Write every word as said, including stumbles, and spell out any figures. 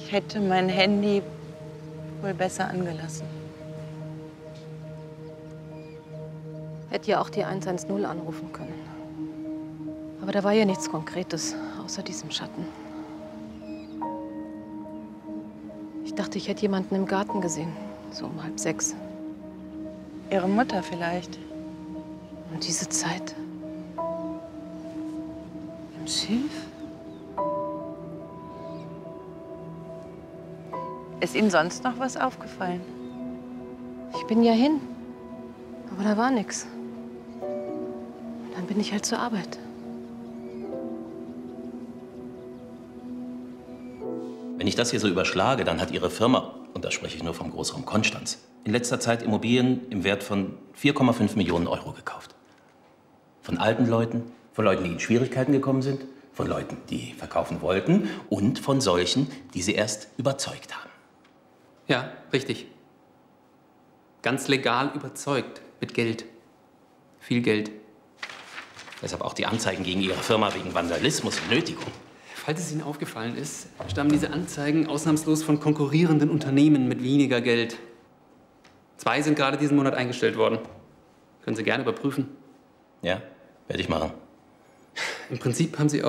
Ich hätte mein Handy wohl besser angelassen. Hätte ja auch die eins eins null anrufen können. Aber da war ja nichts Konkretes, außer diesem Schatten. Ich dachte, ich hätte jemanden im Garten gesehen, so um halb sechs. Ihre Mutter vielleicht. Und diese Zeit? Im Schilf? Ist Ihnen sonst noch was aufgefallen? Ich bin ja hin, aber da war nichts. Und dann bin ich halt zur Arbeit. Wenn ich das hier so überschlage, dann hat Ihre Firma, und da spreche ich nur vom Großraum Konstanz, in letzter Zeit Immobilien im Wert von vier Komma fünf Millionen Euro gekauft. Von alten Leuten, von Leuten, die in Schwierigkeiten gekommen sind, von Leuten, die verkaufen wollten und von solchen, die sie erst überzeugt haben. Ja, richtig. Ganz legal überzeugt. Mit Geld. Viel Geld. Deshalb auch die Anzeigen gegen Ihre Firma wegen Vandalismus und Nötigung. Falls es Ihnen aufgefallen ist, stammen diese Anzeigen ausnahmslos von konkurrierenden Unternehmen mit weniger Geld. Zwei sind gerade diesen Monat eingestellt worden. Können Sie gerne überprüfen. Ja, werde ich machen. Im Prinzip haben Sie auch